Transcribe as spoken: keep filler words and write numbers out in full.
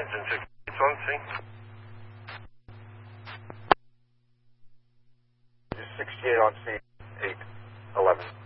engine sixty-eight one, see? sixty-eight on C eight eleven.